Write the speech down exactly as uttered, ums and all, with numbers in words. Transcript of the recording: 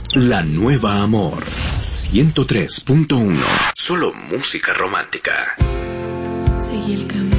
La Nueva Amor, ciento tres punto uno. Solo música romántica. Seguí el camino.